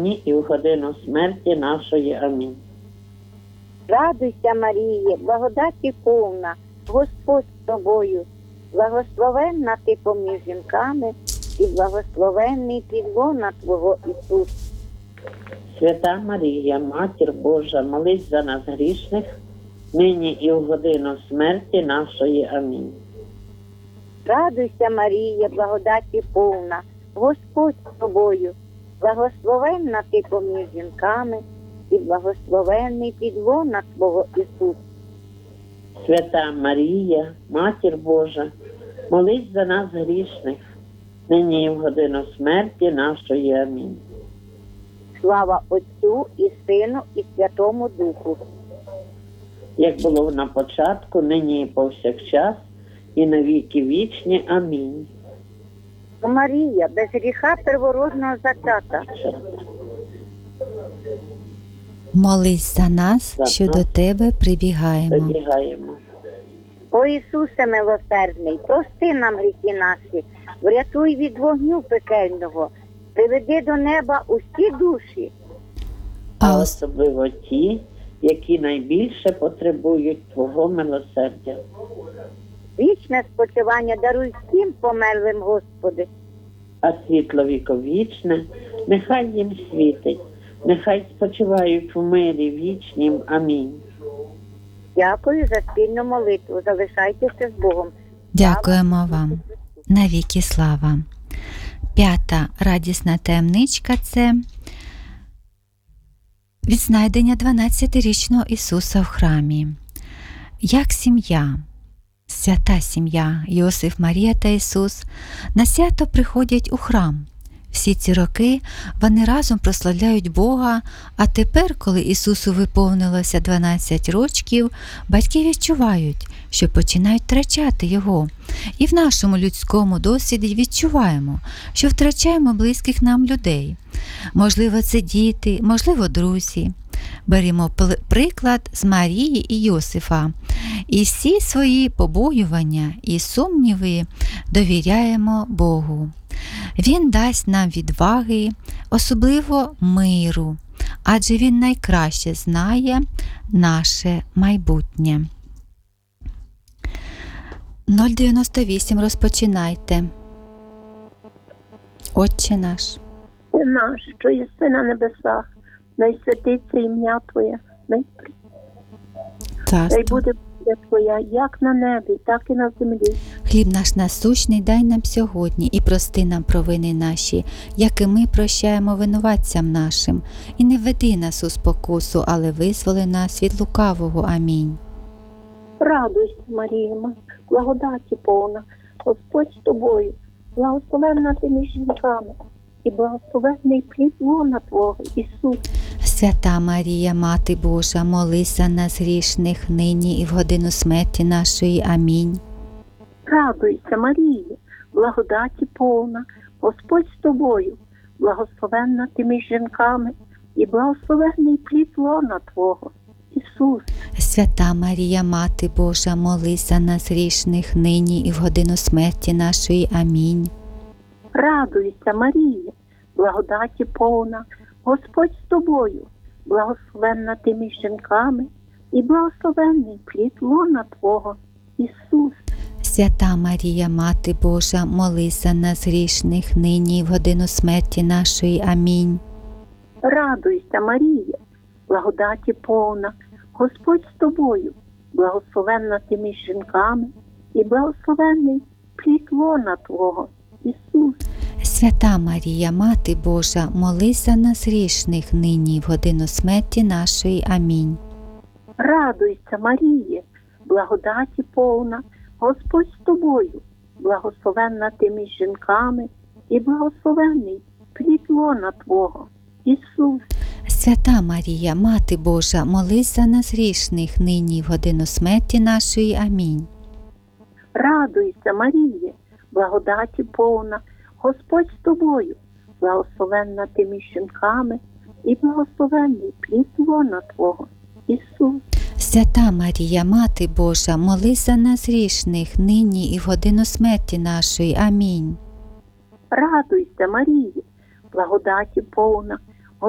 нині і в годину смерті нашої. Амінь. Радуйся, Маріє, благодаті повна, Господь з тобою, благословенна ти поміж жінками, і благословенний плід лона Твого, Ісус. Свята Марія, Матір Божа, молись за нас грішних, нині і в годину смерті нашої. Амінь. Радуйся, Марія, благодаті повна, Господь з тобою, благословенна ти поміж жінками, і благословенний плід лона Твого, Ісус. Свята Марія, Матір Божа, молись за нас грішних, нині і в годину смерті нашої. Амінь. Слава Отцю і Сину і Святому Духу. Як було на початку, нині і повсякчас, і на віки вічні. Амінь. О Марія, без гріха первородного зачата, Молись за нас, що до Тебе прибігаємо. Прибігаємо. О Ісусе милосердний, прости нам гріхи наші, врятуй від вогню пекельного, приведи до неба усі душі, А особливо ті, які найбільше потребують Твого милосердя. вічне спочивання даруй всім померлим, Господи. А світло віковічне нехай їм світить, нехай спочивають у мирі вічнім. Амінь. Дякую за спільну молитву, залишайтеся з Богом. Дякуємо вам. Навіки слава. 5-та радісна таємничка – це відзнайдення 12-річного Ісуса в храмі. Як сім'я, свята сім'я, Йосиф, Марія та Ісус, на свято приходять у храм. Всі ці роки вони разом прославляють Бога, а тепер, коли Ісусу виповнилося 12 років, батьки відчувають, що починають втрачати Його. І в нашому людському досвіді відчуваємо, що втрачаємо близьких нам людей. Можливо, це діти, можливо, друзі. Беремо приклад з Марії і Йосифа. І всі свої побоювання і сумніви довіряємо Богу. Він дасть нам відваги, особливо миру, адже Він найкраще знає наше майбутнє. 098 розпочинайте. Отче наш. Ти наш, що єси на небесах, найсвятиться ім'я Твоє, хай Царство. буде воля Твоя, як на небі, так і на землі. Хліб наш насущний дай нам сьогодні, і прости нам провини наші, як і ми прощаємо винуватцям нашим. І не введи нас у спокусу, але визволи нас від лукавого. Амінь. Радуйся, Марія, благодаті повна, Господь з тобою, благословенна ти між жінками, і благословенний плід лона Твого, Ісус. Свята Марія, Мати Божа, молись за нас грішних, нині і в годину смерті нашої. Амінь. Радуйся, Марія, благодаті повна, Господь з тобою, благословенна ти між жінками, і благословенний плід лона Твого, Ісус. Свята Марія, Мати Божа, молись за нас грішних, нині і в годину смерті нашої. Амінь. Радуйся, Марія, благодаті повна, Господь з тобою, благословенна ти між жінками, і благословенний плід лона Твого, Ісус. Свята Марія, Мати Божа, молись за нас грішних, нині і в годину смерті нашої. Амінь. Радуйся, Марія, благодаті повна, Господь з тобою, благословенна ти між жінками, і благословенний плід лона Твого, Ісус. Свята Марія, Мати Божа, молись за нас грішних, нині і в годину смерті нашої. Амінь. Радуйся, Марія, благодаті повна, Господь з тобою, благословенна ти між жінками, і благословенний плід лона Твого, Ісус. Свята Марія, Мати Божа, молись за нас грішних, нині і в годину смерті нашої. Амінь. Радуйся, Марія, благодаті повна, Господь з тобою, благословенна ти між жінками, і благословенний плід лона Твого, Ісус. Свята Марія, Мати Божа, молись за нас грішних, нині і в годину смерті нашої. Амінь. Радуйся, Марія, благодаті повна,